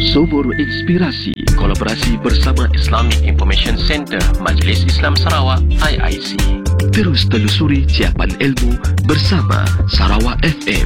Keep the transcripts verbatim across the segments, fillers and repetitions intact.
Sumur Inspirasi, kolaborasi bersama Islamic Information Center Majlis Islam Sarawak I I C. Terus telusuri ciapan ilmu bersama Sarawak F M.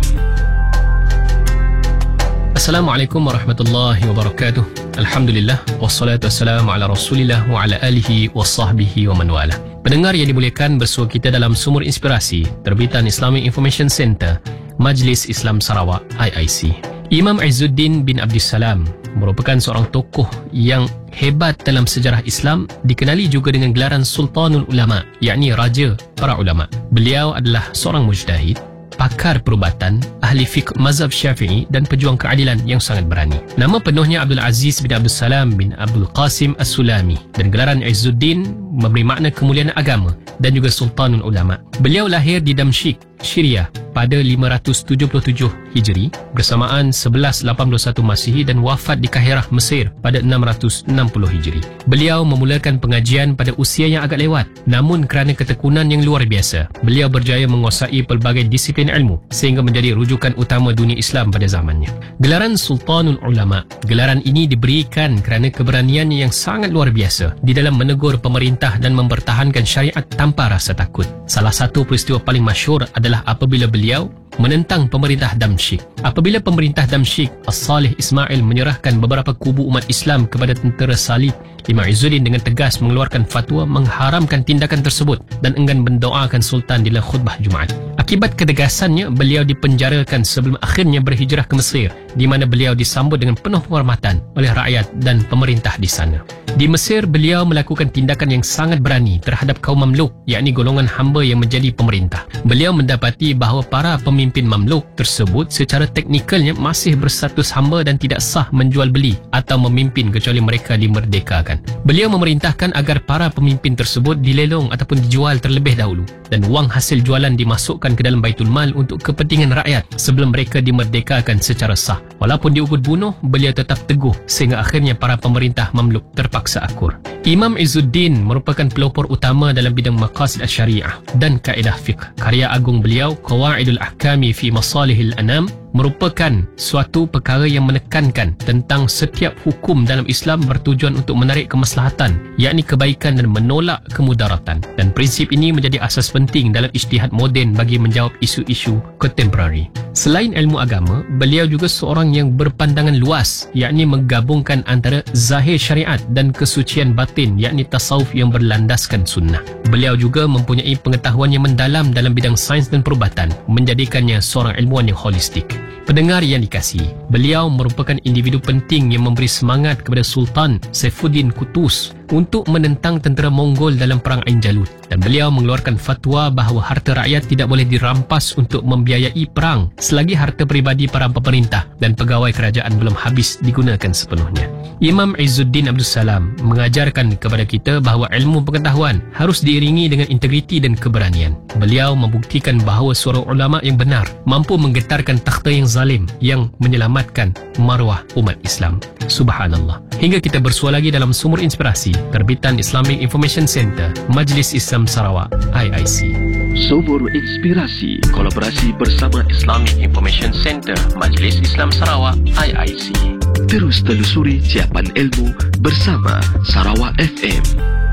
Assalamualaikum warahmatullahi wabarakatuh. Alhamdulillah, wassalatu wassalamu ala rasulillah wa ala alihi wa sahbihi wa man wala. Pendengar yang dimuliakan, bersua kita dalam Sumur Inspirasi, terbitan Islamic Information Center Majlis Islam Sarawak I I C. Imam Izzuddin bin Abdussalam merupakan seorang tokoh yang hebat dalam sejarah Islam, dikenali juga dengan gelaran Sultanul Ulama, yakni Raja para Ulama. Beliau adalah seorang mujtahid, pakar perubatan, ahli fiqh mazhab Syafi'i dan pejuang keadilan yang sangat berani. Nama penuhnya Abdul Aziz bin Abdussalam bin Abdul Qasim As-Sulami, dan gelaran Izzuddin memberi makna kemuliaan agama dan juga Sultanul Ulama. Beliau lahir di Damsyik, Syria pada lima ratus tujuh puluh tujuh Hijri bersamaan sebelas lapan puluh satu Masihi dan wafat di Kahirah, Mesir pada enam ratus enam puluh Hijri. Beliau memulakan pengajian pada usia yang agak lewat, namun kerana ketekunan yang luar biasa, beliau berjaya menguasai pelbagai disiplin ilmu sehingga menjadi rujukan utama dunia Islam pada zamannya. Gelaran Sultanul Ulama, gelaran ini diberikan kerana keberaniannya yang sangat luar biasa di dalam menegur pemerintah dan mempertahankan syariat tanpa rasa takut. Salah satu peristiwa paling masyhur adalah apabila beliau menentang pemerintah Damsyik. Apabila pemerintah Damsyik, As-Salih Ismail menyerahkan beberapa kubu umat Islam kepada tentera Salib, Imam Izzuddin dengan tegas mengeluarkan fatwa mengharamkan tindakan tersebut dan enggan mendoakan Sultan di dalam khutbah Jumaat. Akibat ketegasannya, beliau dipenjarakan sebelum akhirnya berhijrah ke Mesir, di mana beliau disambut dengan penuh penghormatan oleh rakyat dan pemerintah di sana. Di Mesir, beliau melakukan tindakan yang sangat berani terhadap kaum Mamluk, yakni golongan hamba yang menjadi pemerintah. Beliau mendapati bahawa para pemimpin Mamluk tersebut secara teknikalnya masih berstatus hamba dan tidak sah menjual beli atau memimpin kecuali mereka dimerdekakan. Beliau memerintahkan agar para pemimpin tersebut dilelong ataupun dijual terlebih dahulu dan wang hasil jualan dimasukkan ke dalam Baitul Mal untuk kepentingan rakyat sebelum mereka dimerdekakan secara sah. Walaupun diugut bunuh, beliau tetap teguh sehingga akhirnya para pemerintah Mamluk terpaksa akur. Imam Izzuddin merupakan pelopor utama dalam bidang maqasid asy-syariah dan kaedah fiqh. Karya agung beliau, Qawaidul Ahkami fi Masalihil Anam, merupakan suatu perkara yang menekankan tentang setiap hukum dalam Islam bertujuan untuk menarik kemaslahatan, yakni kebaikan, dan menolak kemudaratan. Dan prinsip ini menjadi asas penting dalam ijtihad moden bagi menjawab isu-isu kontemporari. Selain ilmu agama, beliau juga seorang yang berpandangan luas, yakni menggabungkan antara zahir syariat dan kesucian batin, yakni tasawuf yang berlandaskan sunnah. Beliau juga mempunyai pengetahuan yang mendalam dalam bidang sains dan perubatan, menjadikannya seorang ilmuwan yang holistik. Pendengar yang dikasihi, beliau merupakan individu penting yang memberi semangat kepada Sultan Saifuddin Qutuz untuk menentang tentera Mongol dalam Perang Ain Jalut, dan beliau mengeluarkan fatwa bahawa harta rakyat tidak boleh dirampas untuk membiayai perang selagi harta peribadi para pemerintah dan pegawai kerajaan belum habis digunakan sepenuhnya. Imam Izzuddin Abdussalam mengajarkan kepada kita bahawa ilmu pengetahuan harus diiringi dengan integriti dan keberanian. Beliau membuktikan bahawa suara ulama yang benar mampu menggetarkan takhta yang zalim yang menyelamatkan maruah umat Islam. Subhanallah. Hingga kita bersua lagi dalam Sumur Inspirasi, terbitan Islamic Information Center Majlis Islam Sarawak I I C. Sumur Inspirasi, kolaborasi bersama Islamic Information Center Majlis Islam Sarawak I I C. Terus telusuri ciapan ilmu bersama Sarawak F M.